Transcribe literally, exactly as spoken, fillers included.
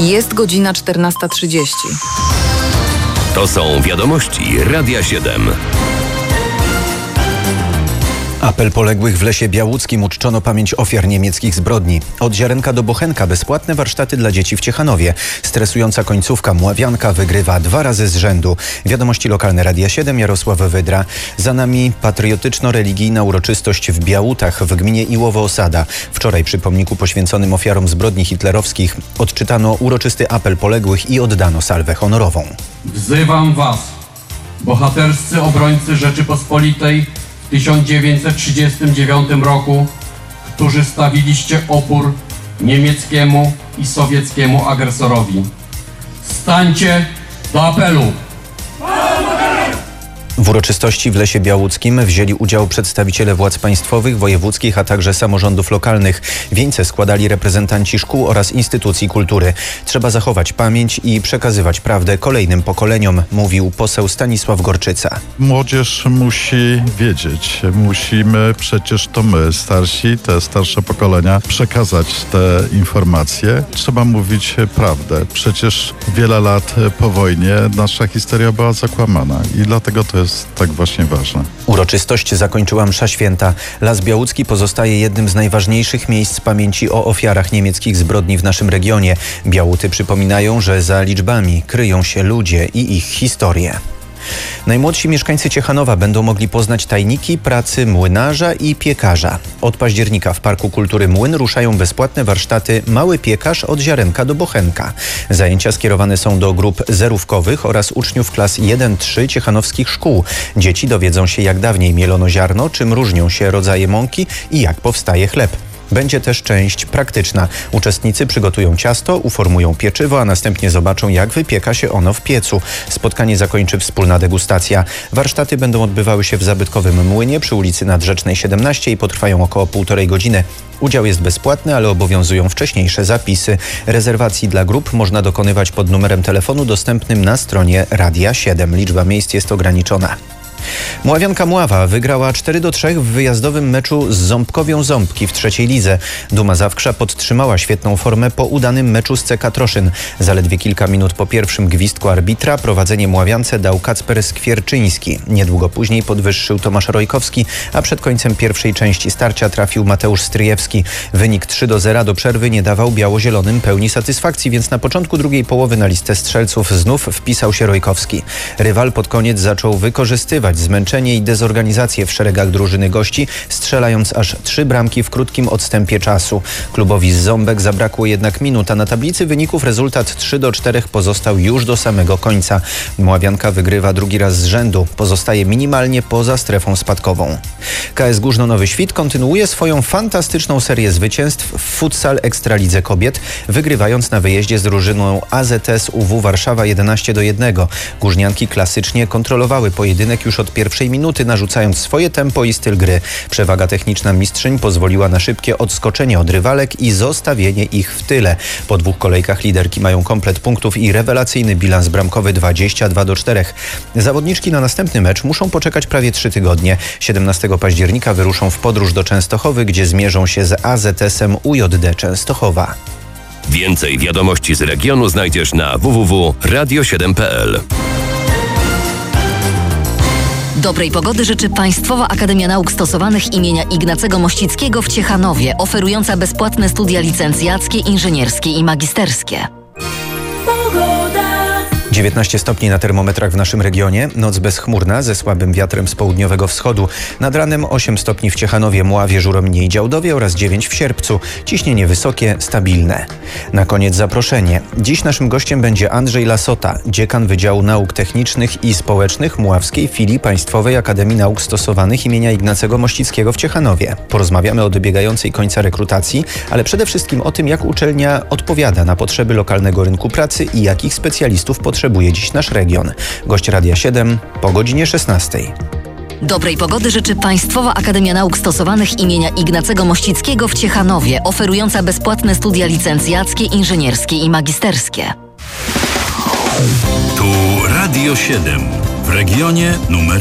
Jest godzina czternasta trzydzieści. To są wiadomości Radia siedem. Apel poległych w Lesie Białuckim uczczono pamięć ofiar niemieckich zbrodni. Od Ziarenka do Bochenka bezpłatne warsztaty dla dzieci w Ciechanowie. Stresująca końcówka. Mławianka wygrywa dwa razy z rzędu. Wiadomości lokalne Radia siedem, Jarosław Wydra. Za nami patriotyczno-religijna uroczystość w Białutach w gminie Iłowo-Osada. Wczoraj przy pomniku poświęconym ofiarom zbrodni hitlerowskich odczytano uroczysty apel poległych i oddano salwę honorową. Wzywam was, bohaterscy obrońcy Rzeczypospolitej w tysiąc dziewięćset trzydziestym dziewiątym roku, którzy stawiliście opór niemieckiemu i sowieckiemu agresorowi. Stańcie do apelu! W uroczystości w Lesie Białuckim wzięli udział przedstawiciele władz państwowych, wojewódzkich, a także samorządów lokalnych. Wieńce składali reprezentanci szkół oraz instytucji kultury. Trzeba zachować pamięć i przekazywać prawdę kolejnym pokoleniom, mówił poseł Stanisław Gorczyca. Młodzież musi wiedzieć, musimy przecież to my, starsi, te starsze pokolenia, przekazać te informacje. Trzeba mówić prawdę. Przecież wiele lat po wojnie nasza historia była zakłamana i dlatego to jest tak właśnie ważne. Uroczystość zakończyła msza święta. Las Białucki pozostaje jednym z najważniejszych miejsc pamięci o ofiarach niemieckich zbrodni w naszym regionie. Białuty przypominają, że za liczbami kryją się ludzie i ich historie. Najmłodsi mieszkańcy Ciechanowa będą mogli poznać tajniki pracy młynarza i piekarza. Od października w Parku Kultury Młyn ruszają bezpłatne warsztaty Mały Piekarz od Ziarenka do Bochenka. Zajęcia skierowane są do grup zerówkowych oraz uczniów klas jeden trzy ciechanowskich szkół. Dzieci dowiedzą się, jak dawniej mielono ziarno, czym różnią się rodzaje mąki i jak powstaje chleb. Będzie też część praktyczna. Uczestnicy przygotują ciasto, uformują pieczywo, a następnie zobaczą, jak wypieka się ono w piecu. Spotkanie zakończy wspólna degustacja. Warsztaty będą odbywały się w zabytkowym młynie przy ulicy Nadrzecznej siedemnaście i potrwają około półtorej godziny. Udział jest bezpłatny, ale obowiązują wcześniejsze zapisy. Rezerwacji dla grup można dokonywać pod numerem telefonu dostępnym na stronie Radia siedem. Liczba miejsc jest ograniczona. Mławianka Mława wygrała cztery do trzech w wyjazdowym meczu z Ząbkowią Ząbki w trzeciej lidze. Duma Zawkrza podtrzymała świetną formę po udanym meczu z C K Troszyn. Zaledwie kilka minut po pierwszym gwizdku arbitra prowadzenie Mławiance dał Kacper Skwierczyński. Niedługo później podwyższył Tomasz Rojkowski, a przed końcem pierwszej części starcia trafił Mateusz Stryjewski. Wynik trzy do zera do przerwy nie dawał biało-zielonym pełni satysfakcji, więc na początku drugiej połowy na listę strzelców znów wpisał się Rojkowski. Rywal pod koniec zaczął wykorzystywać zmęczenie i dezorganizację w szeregach drużyny gości, strzelając aż trzy bramki w krótkim odstępie czasu. Klubowi z Ząbek zabrakło jednak minut, a na tablicy wyników rezultat trzy do czterech pozostał już do samego końca. Mławianka wygrywa drugi raz z rzędu, pozostaje minimalnie poza strefą spadkową. K S Górzno Nowy Świt kontynuuje swoją fantastyczną serię zwycięstw w futsal Ekstralidze Kobiet, wygrywając na wyjeździe z drużyną A Z S U W Warszawa jedenaście do jednego. Górznianki klasycznie kontrolowały pojedynek już od pierwszej minuty, narzucając swoje tempo i styl gry. Przewaga techniczna mistrzyń pozwoliła na szybkie odskoczenie od rywalek i zostawienie ich w tyle. Po dwóch kolejkach liderki mają komplet punktów i rewelacyjny bilans bramkowy dwadzieścia dwa do czterech. Zawodniczki na następny mecz muszą poczekać prawie trzy tygodnie. siedemnastego października wyruszą w podróż do Częstochowy, gdzie zmierzą się z A Z S-em U J D Częstochowa. Więcej wiadomości z regionu znajdziesz na w w w kropka radio siedem kropka p l. Dobrej pogody życzy Państwowa Akademia Nauk Stosowanych imienia Ignacego Mościckiego w Ciechanowie, oferująca bezpłatne studia licencjackie, inżynierskie i magisterskie. dziewiętnaście stopni na termometrach w naszym regionie. Noc bezchmurna ze słabym wiatrem z południowego wschodu. Nad ranem osiem stopni w Ciechanowie, Mławie, Żurominie i Działdowie oraz dziewięć w Sierpcu. Ciśnienie wysokie, stabilne. Na koniec zaproszenie. Dziś naszym gościem będzie Andrzej Lasota, dziekan Wydziału Nauk Technicznych i Społecznych Mławskiej Filii Państwowej Akademii Nauk Stosowanych imienia Ignacego Mościckiego w Ciechanowie. Porozmawiamy o dobiegającej końca rekrutacji, ale przede wszystkim o tym, jak uczelnia odpowiada na potrzeby lokalnego rynku pracy i jakich specjalistów potrzebuje dziś nasz region. Gość Radia siedem po godzinie szesnastej. Dobrej pogody życzy Państwowa Akademia Nauk Stosowanych imienia Ignacego Mościckiego w Ciechanowie, oferująca bezpłatne studia licencjackie, inżynierskie i magisterskie. Tu Radio siedem w regionie numer